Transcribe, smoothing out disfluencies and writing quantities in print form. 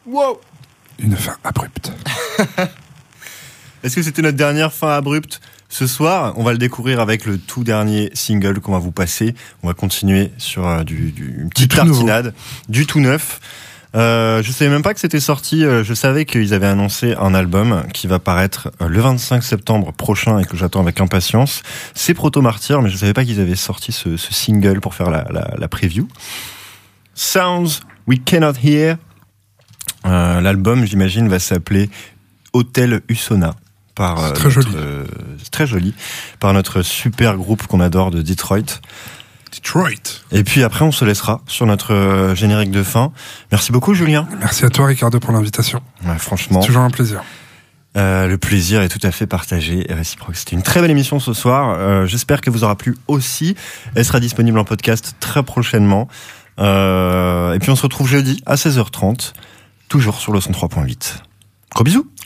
Wow. Une fin abrupte. Est-ce que c'était notre dernière fin abrupte ce soir? On va le découvrir avec le tout dernier single qu'on va vous passer. On va continuer sur une petite tartinade, du tout neuf. Je savais même pas que c'était sorti. Je savais qu'ils avaient annoncé un album qui va paraître le 25 septembre prochain et que j'attends avec impatience. C'est Proto Martyr, mais je savais pas qu'ils avaient sorti ce single pour faire la preview. Sounds We Cannot Hear. L'album, j'imagine, va s'appeler Hotel Usona. C'est très joli. C'est très joli. Par notre super groupe qu'on adore de Detroit. Et puis après, on se laissera sur notre générique de fin. Merci beaucoup, Julien. Merci à toi, Ricardo, pour l'invitation. Ouais, franchement. C'est toujours un plaisir. Le plaisir est tout à fait partagé et réciproque. C'était une très belle émission ce soir. J'espère qu'elle vous aura plu aussi. Elle sera disponible en podcast très prochainement. Et puis on se retrouve jeudi à 16h30, toujours sur le 103.8. Gros bisous.